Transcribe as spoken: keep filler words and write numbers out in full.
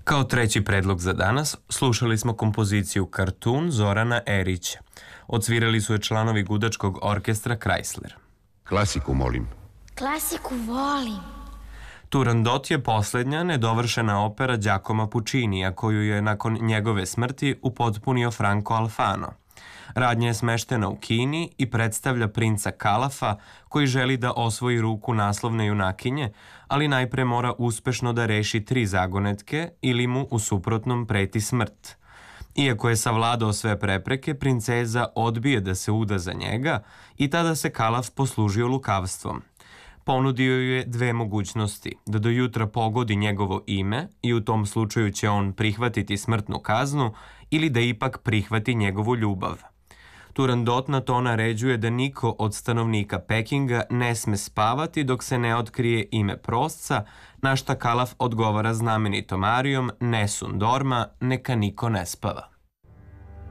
Kao treći predlog za danas, slušali smo kompoziciju Kartun Zorana Erića. Odsvirali su je članovi gudačkog orkestra Chrysler. Klasiku, molim. Klasiku volim. Turandot je poslednja nedovršena opera Giacomo Puccinija koju je nakon njegove smrti upotpunio Franco Alfano. Radnja je smeštena u Kini i predstavlja princa Kalafa koji želi da osvoji ruku naslovne junakinje, ali najpre mora uspešno da reši tri zagonetke ili mu u suprotnom preti smrt. Iako je savladao sve prepreke, princeza odbije da se uda za njega i tada se Kalaf poslužio lukavstvom. Ponudio ju je dve mogućnosti, da do jutra pogodi njegovo ime i u tom slučaju će on prihvatiti smrtnu kaznu ili da ipak prihvati njegovu ljubav. Turandot na to naređuje da niko od stanovnika Pekinga ne sme spavati dok se ne otkrije ime prosca, na šta Kalaf odgovara znamenitom arijom Nessun dorma, neka niko ne spava.